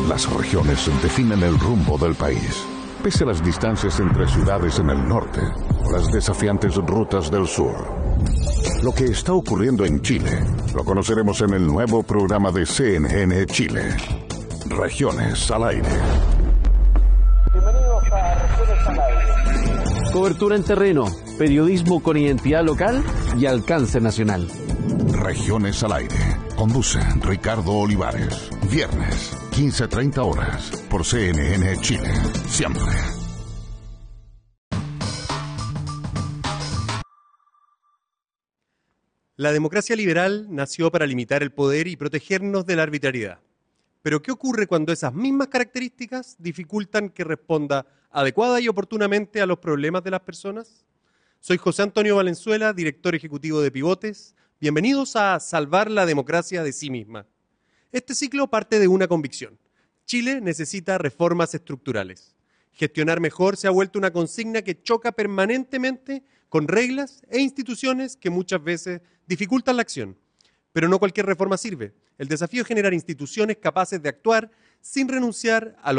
Las regiones definen el rumbo del país. Pese a las distancias entre ciudades en el norte o las desafiantes rutas del sur. Lo que está ocurriendo en Chile lo conoceremos en el nuevo programa de CNN Chile. Regiones al aire. Bienvenidos a Regiones al aire. Cobertura en terreno, periodismo con identidad local y alcance nacional. Regiones al aire. Conduce Ricardo Olivares. Viernes, 15:30 horas, por CNN Chile. Siempre. La democracia liberal nació para limitar el poder y protegernos de la arbitrariedad. Pero ¿qué ocurre cuando esas mismas características dificultan que responda adecuada y oportunamente a los problemas de las personas? Soy José Antonio Valenzuela, director ejecutivo de Pivotes. Bienvenidos a Salvar la democracia de sí misma. Este ciclo parte de una convicción. Chile necesita reformas estructurales. Gestionar mejor se ha vuelto una consigna que choca permanentemente con reglas e instituciones que muchas veces dificultan la acción. Pero no cualquier reforma sirve. El desafío es generar instituciones capaces de actuar sin renunciar a los